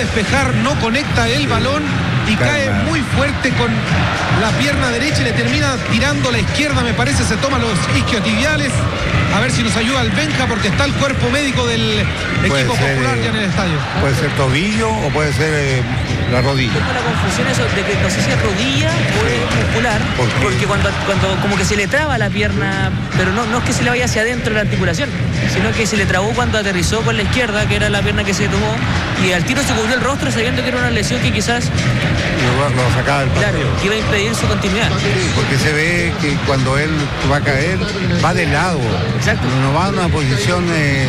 despejar, no conecta el balón y cae muy fuerte con la pierna derecha y le termina tirando la izquierda, me parece, se toma los isquiotibiales. A ver si nos ayuda el Benja, porque está el cuerpo médico del equipo popular ya en el estadio. Puede ser tobillo o puede ser la rodilla. Tengo la confusión eso de que no sé si es rodilla o es muscular, porque cuando como que se le traba la pierna, pero no es que se le vaya hacia adentro la articulación, sino que se le trabó cuando aterrizó con la izquierda, que era la pierna que se tomó, y al tiro se cubrió el rostro sabiendo que era una lesión que quizás lo sacaba del partido. Claro, que iba a impedir su continuidad. Sí, porque se ve que cuando él va a caer, va de lado. Exacto. No va a una posición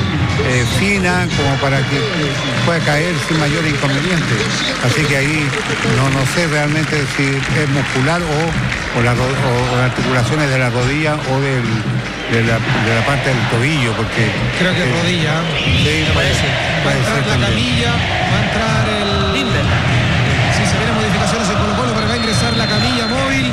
fina como para que pueda caer sin mayor inconveniente. Así que ahí no sé realmente si es muscular o las articulaciones de la rodilla o de la parte del tobillo, porque creo que es rodilla. Sí, me parece. Va a entrar la camilla, va a entrar el Bimber. Sí, se vienen modificaciones en Colo-Colo, pero va a ingresar la camilla móvil.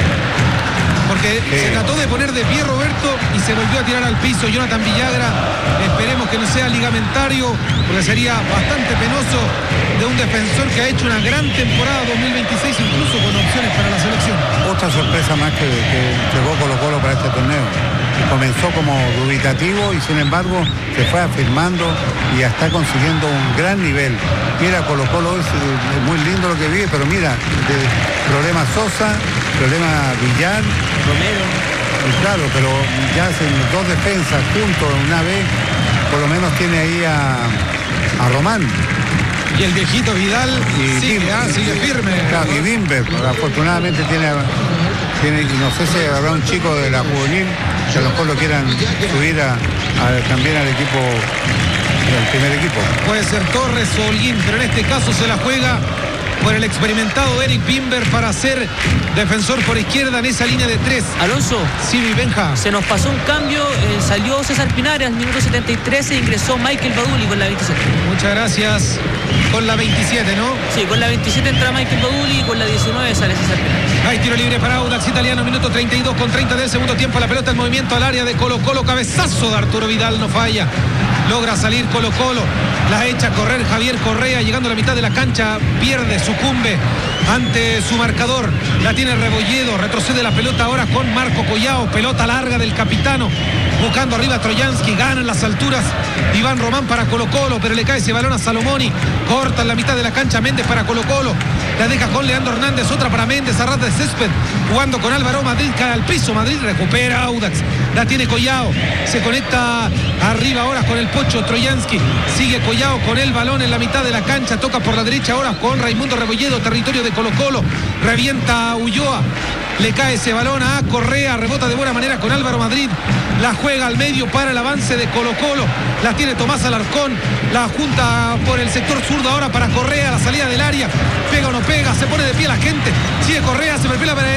Porque se trató de poner de pie Roberto y se volvió a tirar al piso Jonathan Villagra. Esperemos que no sea ligamentario, porque sería bastante penoso de un defensor que ha hecho una gran temporada 2026, incluso con opciones para la selección. Otra sorpresa más que llegó Colo-Colo para este torneo. Comenzó como dubitativo y sin embargo se fue afirmando y ya está consiguiendo un gran nivel. Mira, Colo-Colo es muy lindo lo que vive, pero mira, problema Sosa, problema Villar, Romero. Y claro, pero ya hacen dos defensas juntos una vez, por lo menos tiene ahí a Román. Y el viejito Vidal sigue firme. Claro, y Bimber, afortunadamente tiene, y no sé si habrá un chico de la juvenil que a lo mejor lo quieran subir también al equipo, al primer equipo. Puede ser Torres o Holguín, pero en este caso se la juega por el experimentado Eric Bimber para ser defensor por izquierda en esa línea de tres. Alonso. Sí, Benja. Se nos pasó un cambio, salió César Pinares al minuto 73 e ingresó Michael Baduli con la 27. Muchas gracias. Con la 27, ¿no? Sí, con la 27 entra Michael Baduli y con la 19 sale César Pinares. Hay tiro libre para Audax Italiano, minuto 32 con 30 del segundo tiempo. La pelota en movimiento al área de Colo-Colo. Cabezazo de Arturo Vidal, no falla. Logra salir Colo-Colo. La echa a correr Javier Correa, llegando a la mitad de la cancha, pierde, sucumbe ante su marcador. La tiene Rebolledo, retrocede la pelota ahora con Marco Collao, pelota larga del capitano, buscando arriba a Troyansky, gana en las alturas Iván Román para Colo-Colo, pero le cae ese balón a Salomoni, corta en la mitad de la cancha Méndez para Colo-Colo, la deja con Leandro Hernández, otra para Méndez, a ras de césped, jugando con Álvaro, Madrid cae al piso, Madrid recupera Audax, la tiene Collao, se conecta arriba ahora con el Pocho Troyansky, sigue Collao con el balón en la mitad de la cancha, toca por la derecha ahora con Raimundo Rebolledo, territorio de Colo-Colo, revienta a Ulloa, le cae ese balón a Correa, rebota de buena manera con Álvaro Madrid, la juega al medio para el avance de Colo-Colo, la tiene Tomás Alarcón, la junta por el sector zurdo ahora para Correa, la salida del área, pega o no pega, se pone de pie la gente, sigue Correa, se perfila para